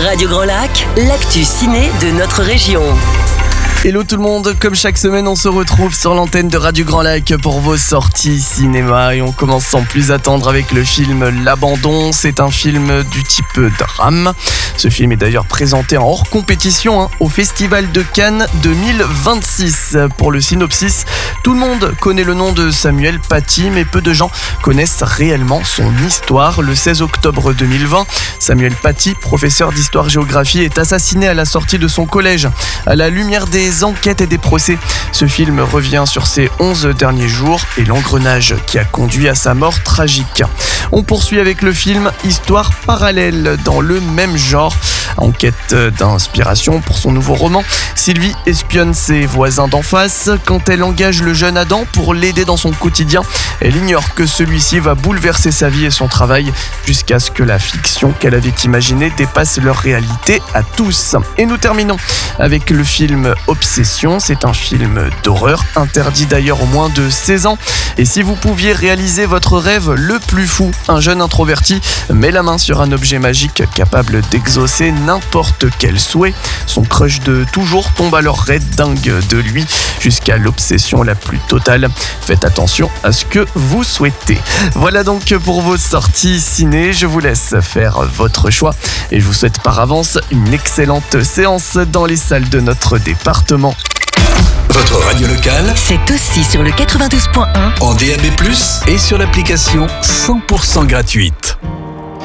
Radio Grand Lac, l'actu ciné de notre région. Hello tout le monde, comme chaque semaine on se retrouve sur l'antenne de Radio Grand Lac pour vos sorties cinéma et on commence sans plus attendre avec le film L'Abandon. C'est un film du type drame. Ce film est d'ailleurs présenté en hors compétition au Festival de Cannes 2026. Pour le synopsis, tout le monde connaît le nom de Samuel Paty, mais peu de gens connaissent réellement son histoire. Le 16 octobre 2020, Samuel Paty, professeur d'histoire-géographie, est assassiné à la sortie de son collège. À la lumière des enquêtes et des procès, ce film revient sur ses 11 derniers jours et l'engrenage qui a conduit à sa mort tragique. On poursuit avec le film Histoire parallèle dans le même genre. En quête d'inspiration pour son nouveau roman, Sylvie espionne ses voisins d'en face. Quand elle engage le jeune Adam pour l'aider dans son quotidien, elle ignore que celui-ci va bouleverser sa vie et son travail jusqu'à ce que la fiction qu'elle avait imaginée dépasse leur réalité à tous. Et nous terminons avec le film Obsession. C'est un film d'horreur, interdit d'ailleurs aux moins de 16 ans. Et si vous pouviez réaliser votre rêve le plus fou, un jeune introverti met la main sur un objet magique capable d'exaucer n'importe quel souhait. Son crush de toujours tombe alors raide dingue de lui jusqu'à l'obsession la plus totale. Faites attention à ce que vous souhaitez. Voilà donc pour vos sorties ciné. Je vous laisse faire votre choix et je vous souhaite par avance une excellente séance dans les salles de notre département. Votre radio locale, C'est aussi sur le 92.1. en DAB+, et sur l'application 100% gratuite.